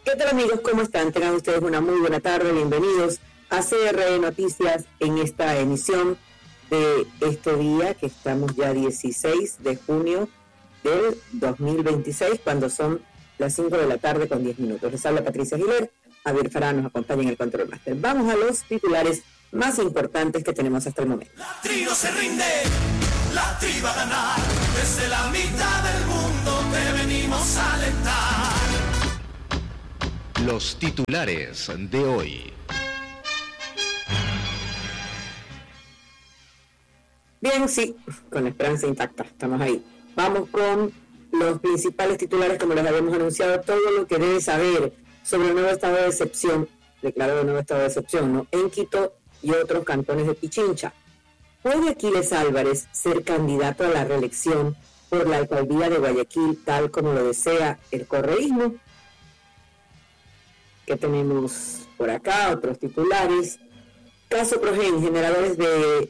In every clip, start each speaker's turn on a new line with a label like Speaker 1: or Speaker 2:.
Speaker 1: ¿Qué tal, amigos? ¿Cómo están? Tengan ustedes una muy buena tarde. Bienvenidos a CRE Noticias en esta emisión de este día, que estamos ya 16 de junio del 2026, cuando son las 5 de la tarde con 10 minutos. Les habla Patricia Giler. Javier Farah nos acompaña en el Control Master. Vamos a los titulares más importantes que tenemos hasta el momento.
Speaker 2: La tri no se rinde, la tri va a ganar. Desde la mitad del mundo te venimos a alentar.
Speaker 3: Los titulares de hoy.
Speaker 1: Bien, sí, con la esperanza intacta, estamos ahí. Vamos con los principales titulares, como les habíamos anunciado, todo lo que debe saber sobre el nuevo estado de excepción, declarado el nuevo estado de excepción, ¿no?, en Quito y otros cantones de Pichincha. ¿Puede Aquiles Álvarez ser candidato a la reelección por la alcaldía de Guayaquil, tal como lo desea el correísmo? ¿Qué tenemos por acá? Otros titulares. Caso Progen, generadores del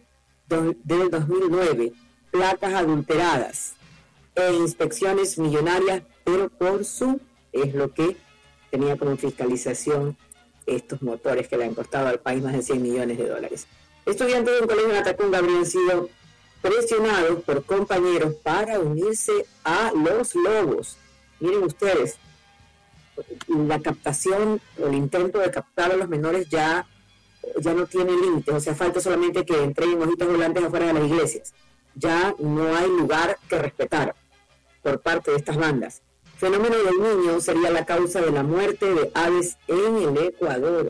Speaker 1: 2009, placas adulteradas e inspecciones millonarias, pero por es lo que tenía como fiscalización estos motores que le han costado al país más de 100 millones de dólares. Estudiantes de un colegio en Atacunga habrían sido presionados por compañeros para unirse a los lobos. Miren ustedes, la captación o el intento de captar a los menores ya no tiene límites, o sea, falta solamente que entreguen hojitas volantes afuera de las iglesias. Ya no hay lugar que respetar por parte de estas bandas. Fenómeno del Niño sería la causa de la muerte de aves en el Ecuador.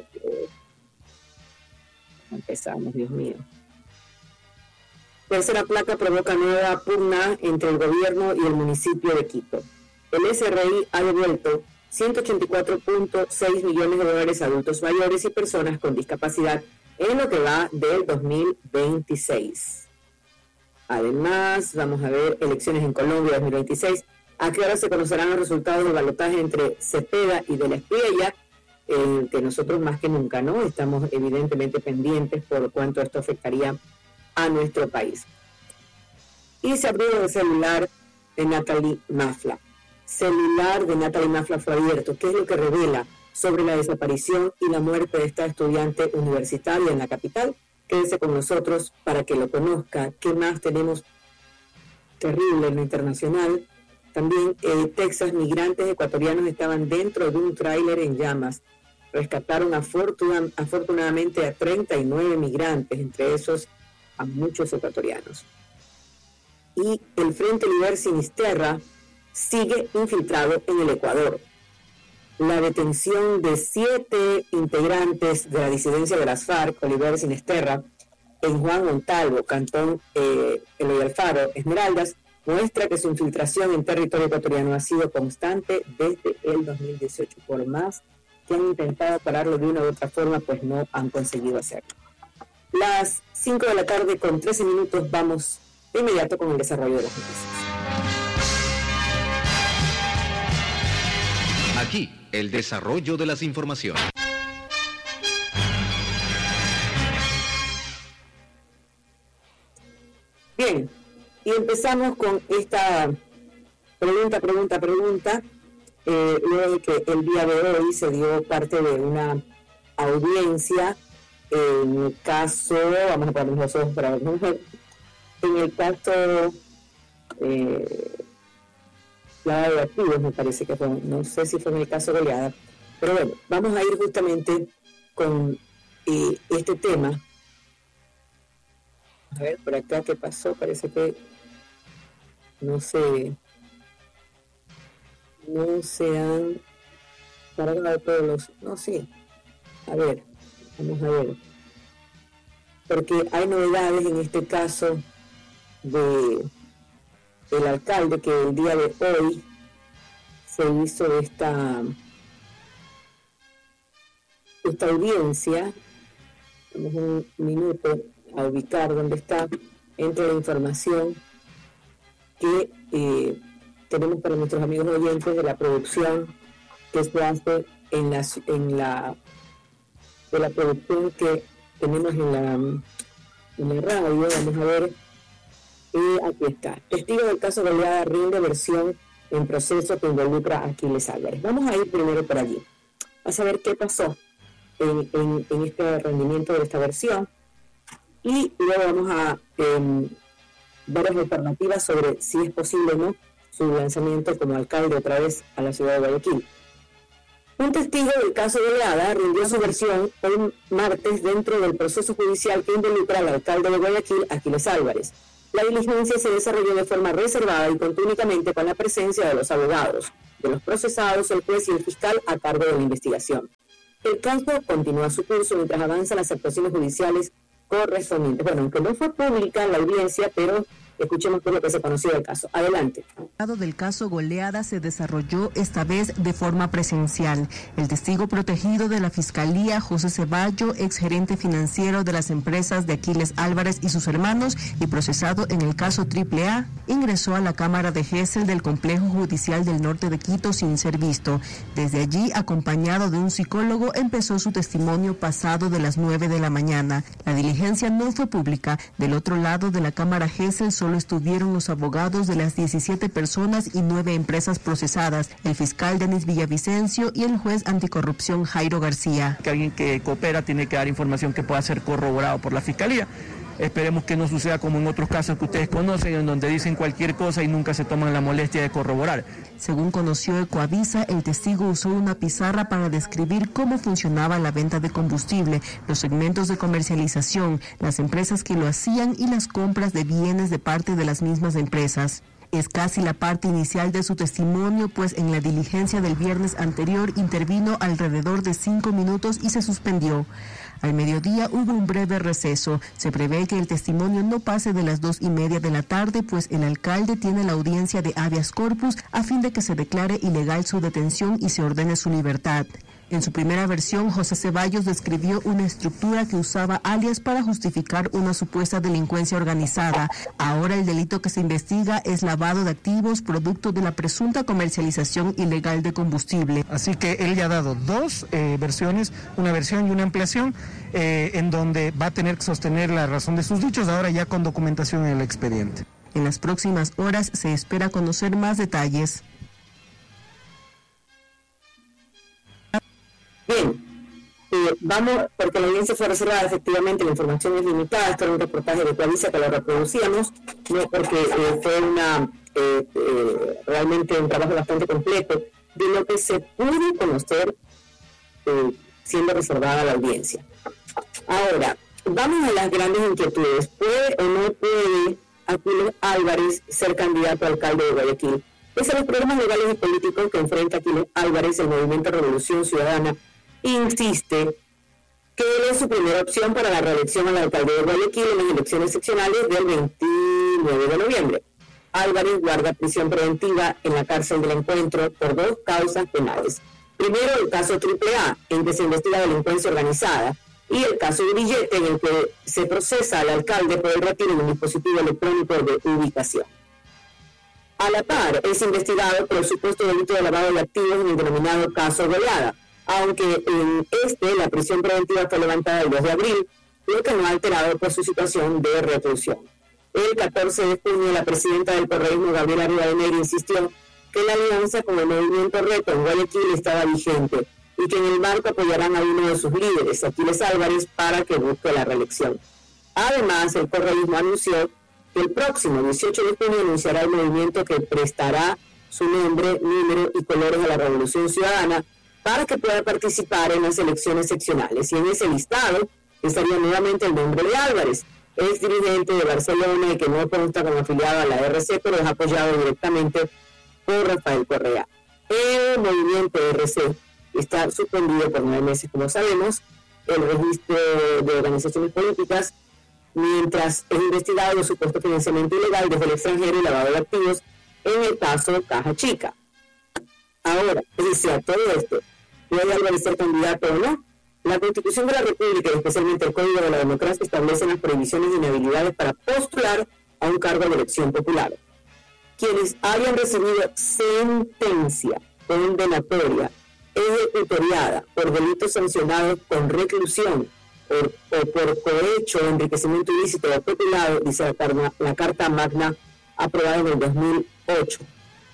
Speaker 1: Empezamos, Dios mío. Tercera placa provoca nueva pugna entre el gobierno y el municipio de Quito. El SRI ha devuelto 184.6 millones de dólares a adultos mayores y personas con discapacidad en lo que va del 2026. Además, vamos a ver elecciones en Colombia 2026. ¿A qué hora se conocerán los resultados del balotaje entre Cepeda y de la Espriella? Que nosotros más que nunca, ¿no?, estamos evidentemente pendientes por cuánto esto afectaría a nuestro país. Y se abrió el celular de Natalie Mafla. Celular de Natalie Mafla fue abierto. ¿Qué es lo que revela sobre la desaparición y la muerte de esta estudiante universitaria en la capital? Quédese con nosotros para que lo conozca. ¿Qué más tenemos terrible en lo internacional? También Texas, migrantes ecuatorianos estaban dentro de un tráiler en llamas. Rescataron afortunadamente a 39 migrantes, entre esos a muchos ecuatorianos. Y el Frente Liber Sinisterra sigue infiltrado en el Ecuador. La detención de 7 integrantes de la disidencia de las FARC, Oliver Sinisterra, en Juan Montalvo, cantón Eloy Alfaro, Esmeraldas, muestra que su infiltración en territorio ecuatoriano ha sido constante desde el 2018. Por más que han intentado pararlo de una u otra forma, pues no han conseguido hacerlo. Las 5 de la tarde con 13 minutos, vamos de inmediato con el desarrollo de las noticias.
Speaker 3: Aquí, el desarrollo de las informaciones.
Speaker 1: Bien, y empezamos con esta pregunta. Luego de que el día de hoy se dio parte de una audiencia en el caso, vamos a poner los ojos para ver, en el caso Goleada de activos, me parece que fue, no sé si fue en el caso Goleada, pero bueno, vamos a ir justamente con este tema. A ver, por acá, ¿qué pasó? Parece que no se han cargado todos los... No, sí. A ver, vamos a ver. Porque hay novedades en este caso del alcalde, que el día de hoy se hizo esta audiencia. Vamos un minuto a ubicar dónde está, entre la información que tenemos para nuestros amigos oyentes de la producción que se hace de la producción que tenemos en la radio. Vamos a ver, aquí está. Testigo del caso Goleada rinde versión en proceso que involucra a Aquiles Álvarez. Vamos a ir primero por allí, a saber qué pasó en este rendimiento de esta versión, y luego vamos a ver las alternativas sobre si es posible o no su lanzamiento como alcalde otra vez a la ciudad de Guayaquil. Un testigo del caso Goleada rindió su versión hoy martes dentro del proceso judicial que involucra al alcalde de Guayaquil, Aquiles Álvarez. La diligencia se desarrolló de forma reservada y contó únicamente con la presencia de los abogados, de los procesados, el juez y el fiscal a cargo de la investigación. El caso continúa su curso mientras avanzan las actuaciones judiciales correspondientes. Bueno, aunque no fue pública la audiencia, pero escuchemos por lo que se conoció del caso. Adelante.
Speaker 4: El del caso Goleada se desarrolló esta vez de forma presencial. El testigo protegido de la Fiscalía, José Ceballo, exgerente financiero de las empresas de Aquiles Álvarez y sus hermanos y procesado en el caso AAA, ingresó a la Cámara de Gesell del Complejo Judicial del Norte de Quito sin ser visto. Desde allí, acompañado de un psicólogo, empezó su testimonio pasado de las 9 de la mañana. La diligencia no fue pública. Del otro lado de la Cámara Gesell solo estuvieron los abogados de las 17 personas y 9 empresas procesadas, el fiscal Denis Villavicencio y el juez anticorrupción Jairo García.
Speaker 5: Que alguien que coopera tiene que dar información que pueda ser corroborado por la Fiscalía. Esperemos que no suceda como en otros casos que ustedes conocen, en donde dicen cualquier cosa y nunca se toman la molestia de corroborar.
Speaker 4: Según conoció Ecoavisa, el testigo usó una pizarra para describir cómo funcionaba la venta de combustible, los segmentos de comercialización, las empresas que lo hacían y las compras de bienes de parte de las mismas empresas. Es casi la parte inicial de su testimonio, pues en la diligencia del viernes anterior intervino alrededor de 5 minutos y se suspendió. Al mediodía hubo un breve receso. Se prevé que el testimonio no pase de las 2:30 de la tarde, pues el alcalde tiene la audiencia de habeas corpus a fin de que se declare ilegal su detención y se ordene su libertad. En su primera versión, José Ceballos describió una estructura que usaba alias para justificar una supuesta delincuencia organizada. Ahora el delito que se investiga es lavado de activos producto de la presunta comercialización ilegal de combustible.
Speaker 5: Así que él ya ha dado 2 versiones, una versión y una ampliación, en donde va a tener que sostener la razón de sus dichos, ahora ya con documentación en el expediente.
Speaker 4: En las próximas horas se espera conocer más detalles.
Speaker 1: Bien, vamos, porque la audiencia fue reservada, efectivamente la información es limitada. Esto era un reportaje de Ecoavisa que lo reproducíamos, no porque fue realmente un trabajo bastante completo de lo que se pudo conocer siendo reservada la audiencia. Ahora, vamos a las grandes inquietudes. ¿Puede o no puede Aquiles Álvarez ser candidato a alcalde de Guayaquil? Pese a los problemas legales y políticos que enfrenta Aquiles Álvarez, el movimiento Revolución Ciudadana insiste que él es su primera opción para la reelección a la alcaldía de Guayaquil en las elecciones seccionales del 29 de noviembre. Álvarez guarda prisión preventiva en la cárcel del Encuentro por 2 causas penales. Primero, el caso AAA, en que se investiga delincuencia organizada, y el caso Grillete, en el que se procesa al alcalde por el retiro de un dispositivo electrónico de ubicación. A la par, es investigado por el supuesto delito de lavado de activos en el denominado caso Goleada, aunque en la prisión preventiva fue levantada el 2 de abril, lo que no ha alterado por su situación de reclusión. El 14 de junio, la presidenta del correísmo, Gabriela Rivadeneira, insistió que la alianza con el movimiento Reto en Guayaquil estaba vigente y que en el marco apoyarán a uno de sus líderes, Aquiles Álvarez, para que busque la reelección. Además, el correísmo anunció que el próximo 18 de junio anunciará el movimiento que prestará su nombre, número y colores a la Revolución Ciudadana para que pueda participar en las elecciones seccionales. Y en ese listado estaría nuevamente el nombre de Álvarez, ex dirigente de Barcelona y que no consta como afiliado a la RC, pero es apoyado directamente por Rafael Correa. El movimiento RC está suspendido por 9 meses, como sabemos, el registro de organizaciones políticas, mientras es investigado el supuesto financiamiento ilegal desde el extranjero y lavado de activos en el caso Caja Chica. Ahora, pese a todo esto, ¿puede Álvarez ser candidato o no? La Constitución de la República y especialmente el Código de la Democracia establecen las prohibiciones de inhabilidades para postular a un cargo de elección popular. Quienes hayan recibido sentencia condenatoria ejecutoriada por delitos sancionados con reclusión o por cohecho, enriquecimiento ilícito o peculado, dice la Carta Magna aprobada en el 2008.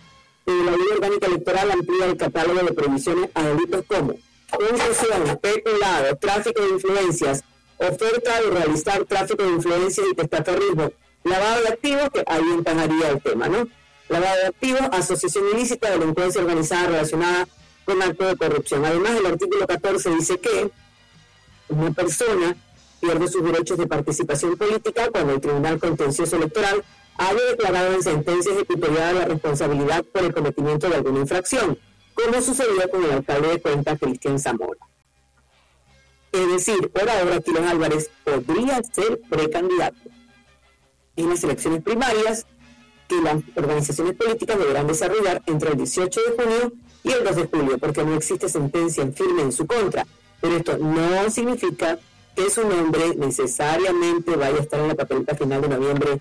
Speaker 1: la Ley Orgánica Electoral amplía el catálogo de prohibiciones a delitos como confusión, peculado, tráfico de influencias, oferta de realizar tráfico de influencias y testaferrismo, lavado de activos, que ahí encajaría el tema, ¿no? Lavado de activos, asociación ilícita, delincuencia organizada relacionada con actos de corrupción. Además, el artículo 14 dice que una persona pierde sus derechos de participación política cuando el Tribunal Contencioso Electoral haya declarado en sentencia ejecutoriada la responsabilidad por el cometimiento de alguna infracción, como sucedió con el alcalde de Cuenca, Cristian Zamora. Es decir, por ahora, Aquiles Álvarez podría ser precandidato en las elecciones primarias que las organizaciones políticas deberán desarrollar entre el 18 de junio y el 2 de julio, porque no existe sentencia en firme en su contra. Pero esto no significa que su nombre necesariamente vaya a estar en la papeleta final de noviembre,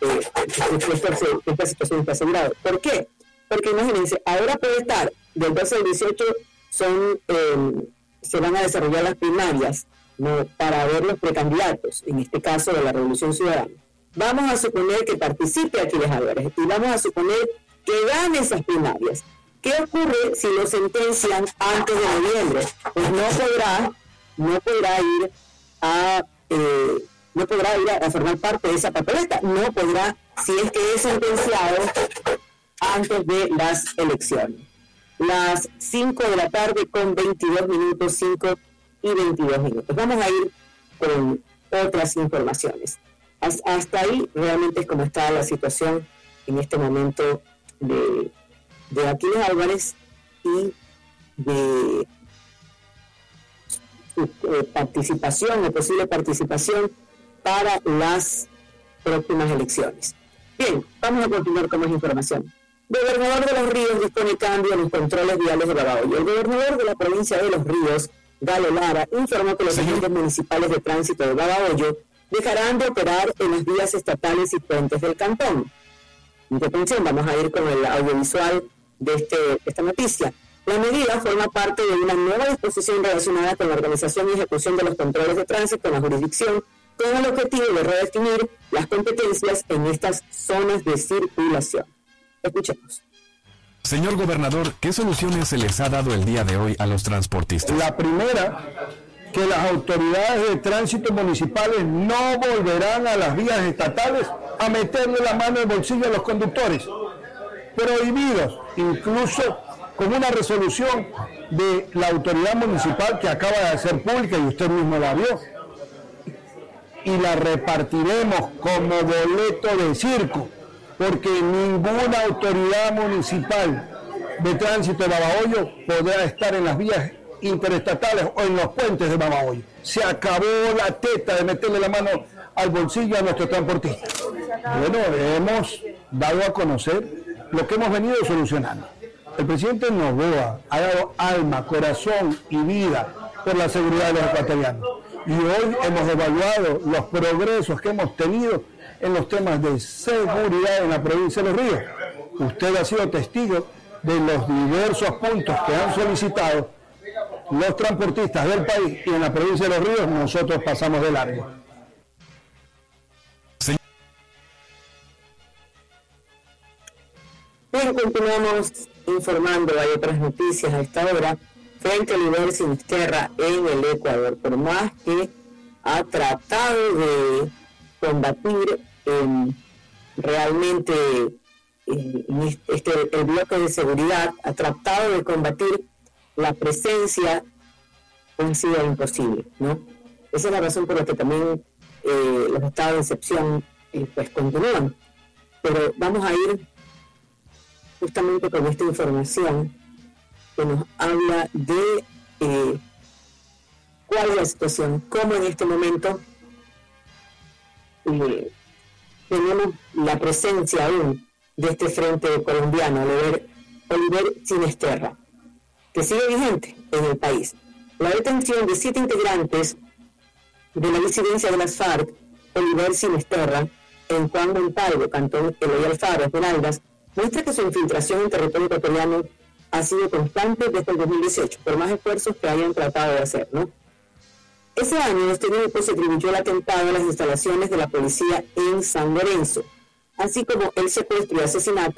Speaker 1: esta situación está asegurada. ¿Por qué? Porque imagínense, ahora puede estar, del 12 al 18 se van a desarrollar las primarias, ¿no?, para ver los precandidatos, en este caso de la Revolución Ciudadana. Vamos a suponer que participe Aquiles Álvarez y vamos a suponer que gane esas primarias. ¿Qué ocurre si lo sentencian antes de noviembre? Pues no podrá ir a formar parte de esa papeleta, no podrá, si es que es sentenciado antes de las elecciones. Las 5 de la tarde con 22 minutos, 5 y 22 minutos. Vamos a ir con otras informaciones. Hasta ahí realmente es como está la situación en este momento de Aquiles Álvarez y de su participación o posible participación para las próximas elecciones. Bien, vamos a continuar con más información. El gobernador de Los Ríos dispone cambio en los controles viales de Babahoyo. El gobernador de la provincia de Los Ríos, Galo Lara, informó que los agentes municipales de tránsito de Babahoyo dejarán de operar en las vías estatales y puentes del cantón. Atención, vamos a ir con el audiovisual de esta noticia. La medida forma parte de una nueva disposición relacionada con la organización y ejecución de los controles de tránsito en la jurisdicción, con el objetivo de redefinir las competencias en estas zonas de circulación. Escuchemos.
Speaker 6: Señor gobernador, ¿qué soluciones se les ha dado el día de hoy a los transportistas?
Speaker 7: La primera, que las autoridades de tránsito municipales no volverán a las vías estatales a meterle la mano en el bolsillo a los conductores. Prohibidos, incluso con una resolución de la autoridad municipal que acaba de hacer pública y usted mismo la vio. Y la repartiremos como boleto de circo, porque ninguna autoridad municipal de tránsito de Babahoyo podrá estar en las vías interestatales o en los puentes de Babahoyo. Se acabó la teta de meterle la mano al bolsillo a nuestros transportistas. Bueno, hemos dado a conocer lo que hemos venido solucionando. El presidente Noboa ha dado alma, corazón y vida por la seguridad de los ecuatorianos. Y hoy hemos evaluado los progresos que hemos tenido en los temas de seguridad en la provincia de Los Ríos. Usted ha sido testigo de los diversos puntos que han solicitado los transportistas del país, y en la provincia de Los Ríos nosotros pasamos de largo.
Speaker 1: Bien, continuamos informando. Hay otras noticias a esta hora. Frente Oliver Sinisterra en el Ecuador, por más que ha tratado de combatir realmente el bloque de seguridad, ha tratado de combatir la presencia, ha sido imposible, ¿no? Esa es la razón por la que también los estados de excepción pues continúan. Pero vamos a ir justamente con esta información que nos habla de cuál es la situación, cómo en este momento tenemos la presencia aún de este frente colombiano, Oliver Sinisterra, que sigue vigente en el país. La detención de 7 integrantes de la disidencia de las FARC, Oliver Sinisterra, en Juan Montalvo, Cantón Eloy Alfaro, Esmeraldas, muestra que su infiltración en territorio ecuatoriano ha sido constante desde el 2018, por más esfuerzos que hayan tratado de hacer, ¿no? Ese año este grupo se atribuyó el atentado a las instalaciones de la policía en San Lorenzo, así como el secuestro y asesinato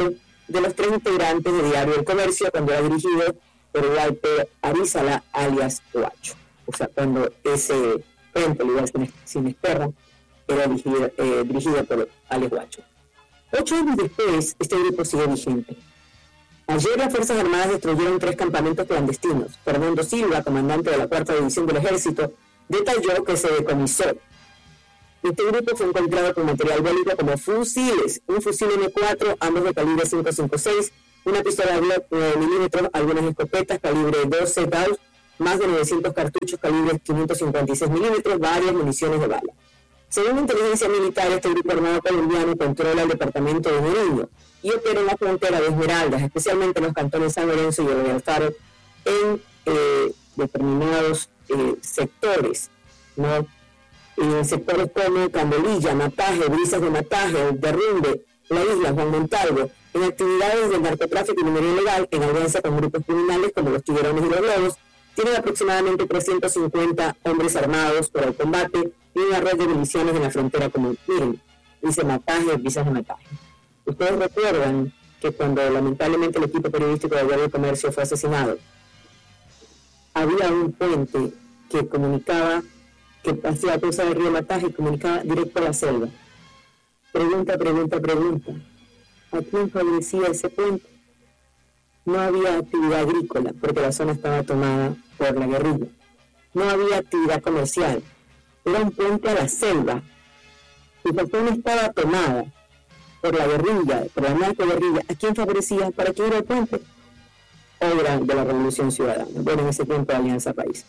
Speaker 1: de los 3 integrantes de Diario El Comercio cuando era dirigido por Walter Arizala, alias Guacho. O sea, cuando ese frente, igual sin Esperra, era dirigido por alias Guacho. 8 años después, este grupo sigue vigente. Ayer las Fuerzas Armadas destruyeron 3 campamentos clandestinos. Fernando Silva, comandante de la 4ª División del Ejército, detalló que se decomisó. Este grupo fue encontrado con material bélico como fusiles, un fusil M4, ambos de calibre 5.56, una pistola Glock 9 milímetros, algunas escopetas calibre 12 Gauss, más de 900 cartuchos calibre 556 milímetros, varias municiones de bala. Según inteligencia militar, este grupo armado colombiano controla el departamento de Nariño y opera en la frontera de Esmeraldas, especialmente en los cantones San Lorenzo y El Alfaro, en determinados sectores, ¿no? En sectores como Cambolilla, Mataje, Brisas de Mataje, Derrumbe, La Isla, Juan Montalvo, en actividades de narcotráfico y minería ilegal, en alianza con grupos criminales como los Tiguerones y los Lobos, tienen aproximadamente 350 hombres armados para el combate y una red de divisiones en la frontera común. Miren, dice Mataje, Brisas de Mataje. Ustedes recuerdan que cuando lamentablemente el equipo periodístico de Diario de Comercio fue asesinado, había un puente que comunicaba, que hacía cruzar el río Mataje y comunicaba directo a la selva. Pregunta. ¿A quién favorecía ese puente? No había actividad agrícola porque la zona estaba tomada por la guerrilla. No había actividad comercial. Era un puente a la selva. Y la zona estaba tomada por la guerrilla, por la narcoguerrilla. ¿A quién favorecía? ¿Para qué era el puente? Obra de la Revolución Ciudadana. Bueno, en ese tiempo Alianza País.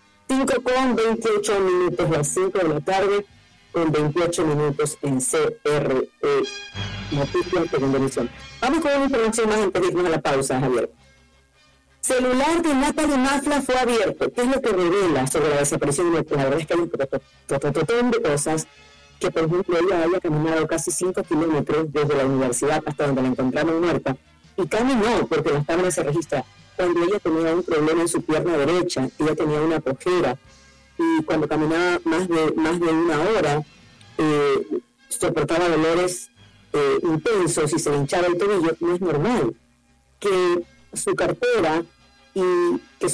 Speaker 1: 5:28, las 5 de la tarde, con 28 minutos en CRE Noticias de Televisión. Vamos con una información más antes de irnos a la pausa, Javier. Celular de Natalie Mafla fue abierto. ¿Qué es lo que revela sobre la desaparición? La verdad es que hay un montón de cosas, que por ejemplo ella había caminado casi 5 kilómetros desde la universidad hasta donde la encontraron muerta, y caminó porque las cámaras se registran cuando ella tenía un problema en su pierna derecha, ella tenía una cojera, y cuando caminaba más de una hora, soportaba dolores intensos y se le hinchaba el tobillo. No es normal que su cartera y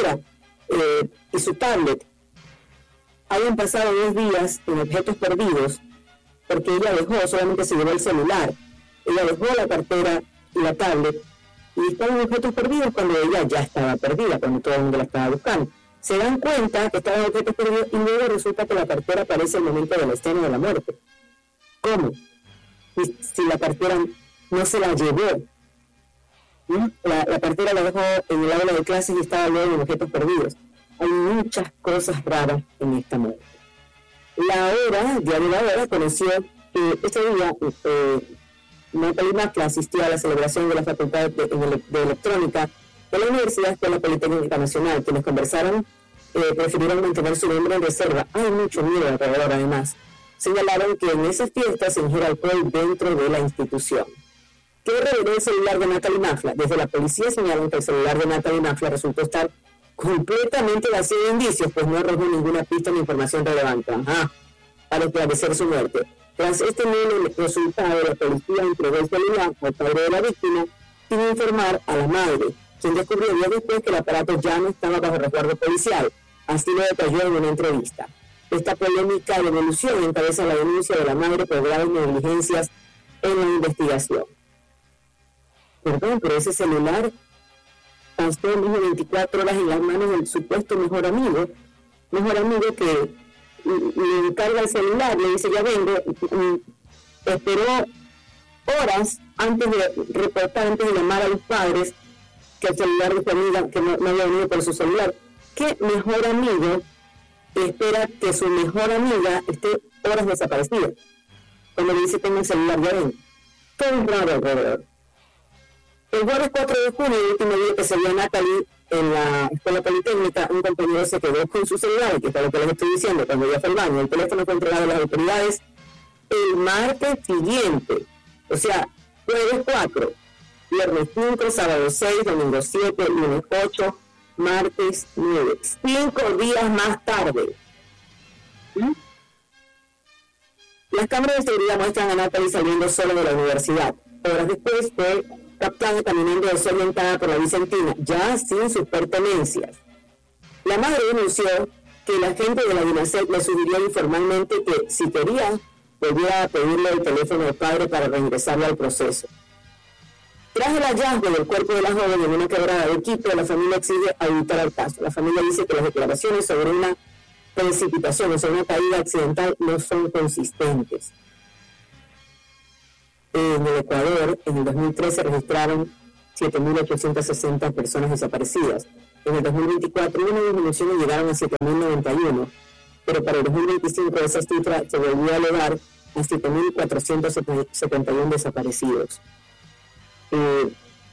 Speaker 1: su tablet hayan pasado 2 días en objetos perdidos, porque ella solamente se llevó el celular, ella dejó la cartera y la tablet, y estaban en objetos perdidos cuando ella ya estaba perdida, cuando todo el mundo la estaba buscando. Se dan cuenta que estaban en objetos perdidos y luego resulta que la cartera aparece en el momento de la escena de la muerte. ¿Cómo? Si la cartera no se la llevó, ¿no? La cartera la dejó en el aula de clases y estaba luego en objetos perdidos. Hay muchas cosas raras en esta muerte. Diario La Hora, conoció que este día Natalie Mafla asistió a la celebración de la Facultad de Electrónica de la Universidad Escuela Politécnica Nacional. Quienes conversaron prefirieron mantener su nombre en reserva. Hay mucho miedo alrededor, además. Señalaron que en esas fiestas se ingiere alcohol dentro de la institución. ¿Qué reveló el celular de Natalie Mafla? Desde la policía señalan que el celular de Natalie Mafla resultó estar completamente vacío de indicios, pues no arrojó ninguna pista ni información relevante para esclarecer su muerte. Tras este nuevo resultado, la policía entregó el celular al padre de la víctima sin informar a la madre, quien descubrió días después que el aparato ya no estaba bajo resguardo policial. Así lo detalló en una entrevista. Esta polémica devolución encabeza la denuncia de la madre por graves negligencias en la investigación. Perdón, pero ese celular pasó más de 24 horas en las manos del supuesto mejor amigo que le encarga el celular, le dice ya vengo, esperó horas antes de reportar, antes de llamar a los padres que el celular de su amiga, que no había venido por su celular. ¿Qué mejor amigo espera que su mejor amiga esté horas desaparecida? Cuando le dice tengo el celular, ya ven. Todo es raro alrededor. El jueves 4 de junio, el último día que se vio a Natalie en la Escuela Politécnica, un compañero se quedó con su celular, que es lo que les estoy diciendo, cuando ella fue al baño. El teléfono fue entregado a las autoridades el martes siguiente, o sea, jueves 4, viernes 5, sábado 6, domingo 7, lunes 8, martes 9, 5 días más tarde. Las cámaras de seguridad muestran a Natalie saliendo sola de la universidad. Horas después fue captada caminando desorientada por la Vicentina, ya sin sus pertenencias. La madre denunció que el agente de la DINASEC le sugirió informalmente que, si quería, podía pedirle el teléfono del padre para reingresarlo al proceso. Tras el hallazgo del cuerpo de la joven en una quebrada de Quito, la familia exige auditar el caso. La familia dice que las declaraciones sobre una precipitación o sobre una caída accidental no son consistentes. En el Ecuador, en el 2013 se registraron 7.860 personas desaparecidas. En el 2024 hubo una disminución y llegaron a 7.091, pero para el 2025 esa cifra se volvió a elevar a 7.471 desaparecidos. ¿Qué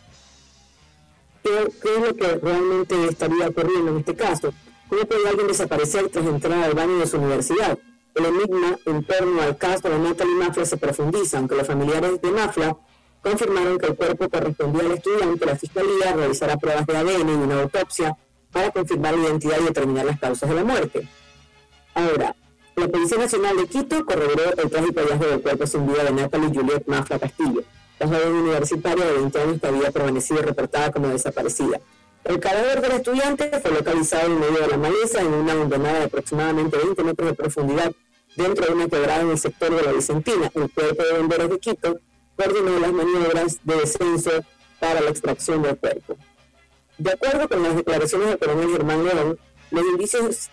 Speaker 1: es lo que realmente estaría ocurriendo en este caso? ¿Cómo puede alguien desaparecer tras entrar al baño de su universidad? El enigma en torno al caso de Natalie Mafla se profundiza, aunque los familiares de Mafla confirmaron que el cuerpo correspondía al estudiante. La Fiscalía realizará pruebas de ADN y una autopsia para confirmar la identidad y determinar las causas de la muerte. Ahora, la Policía Nacional de Quito corroboró el trágico hallazgo del cuerpo sin vida de Natalie Juliet Mafla Castillo, la joven universitaria de 20 años que había permanecido reportada como desaparecida. El cadáver del estudiante fue localizado en medio de la maleza en una hondonada de aproximadamente 20 metros de profundidad dentro de una quebrada en el sector de la Vicentina. El Cuerpo de Bomberos de Quito coordinó las maniobras de descenso para la extracción del cuerpo. De acuerdo con las declaraciones del coronel Germán León, los indicios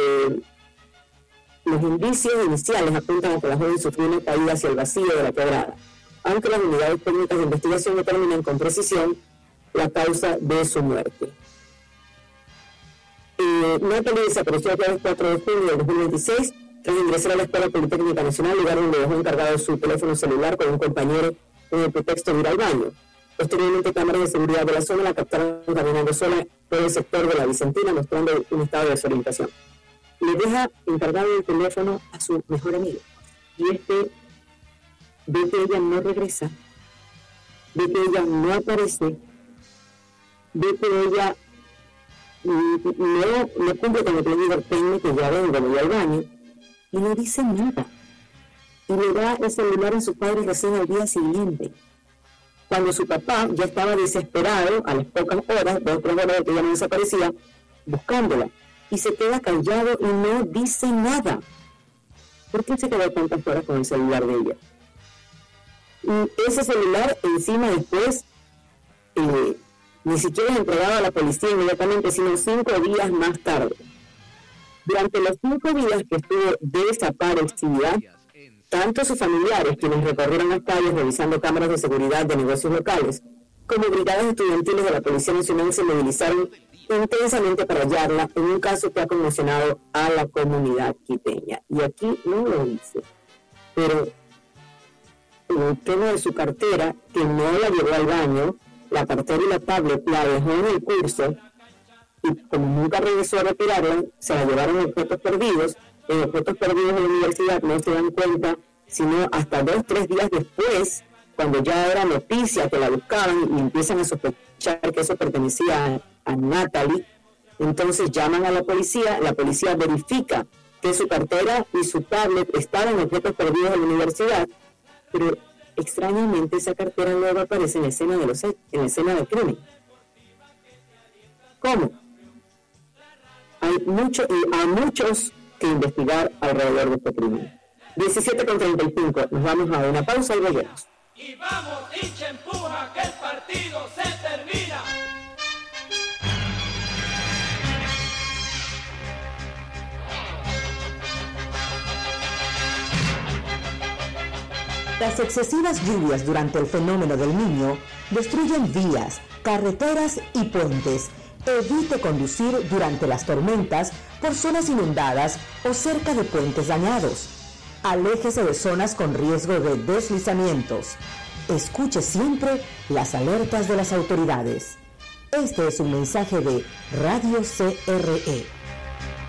Speaker 1: iniciales apuntan a que la joven sufrió una caída hacia el vacío de la quebrada, aunque las unidades técnicas de investigación determinan con precisión la causa de su muerte. Natalie desapareció el 4 de junio de 2026 tras ingresar a la Escuela Politécnica Nacional, lugar donde dejó encargado su teléfono celular con un compañero con el pretexto de ir al baño. Posteriormente, cámaras de seguridad de la zona la captaron caminando sola por el sector de la Vicentina, mostrando un estado de desorientación. Le deja encargado el teléfono a su mejor amigo, y ve que ella no regresa, ve que ella no aparece, ve que ella no cumple con el pedido técnico, que ya vengo, voy al baño, y no dice nada. Y le da el celular a su padre recién al día siguiente, cuando su papá ya estaba desesperado a las pocas horas, 2 o 3 horas de que ella no desaparecía, buscándola, y se queda callado y no dice nada. ¿Por qué se quedó tantas horas con el celular de ella? Y ese celular encima después ni siquiera es entregado a la policía inmediatamente, sino 5 días más tarde. Durante los 5 días que estuvo desaparecida, tanto sus familiares, quienes recorrieron las calles revisando cámaras de seguridad de negocios locales, como brigadas estudiantiles de la Policía Nacional se movilizaron intensamente para hallarla en un caso que ha conmocionado a la comunidad quiteña. Y aquí no lo dice, pero el tema de su cartera, que no la llevó al baño, la cartera y la tablet la dejó en el curso, y como nunca regresó a retirarla, se la llevaron en objetos perdidos. En objetos perdidos de la universidad no se dan cuenta sino hasta 2 o 3 días después, cuando ya era noticia que la buscaban y empiezan a sospechar que eso pertenecía a Natalie. Entonces llaman a la policía verifica que su cartera y su tablet estaban en objetos perdidos de la universidad, pero extrañamente esa cartera luego aparece en la escena del crimen. ¿Cómo? Hay muchos que investigar alrededor de este crimen. 17:35, nos vamos a una pausa y volvemos.
Speaker 2: Y vamos, hincha empuja, que el partido se termina.
Speaker 8: Las excesivas lluvias durante el fenómeno del Niño destruyen vías, carreteras y puentes. Evite conducir durante las tormentas por zonas inundadas o cerca de puentes dañados. Aléjese de zonas con riesgo de deslizamientos. Escuche siempre las alertas de las autoridades. Este es un mensaje de Radio CRE.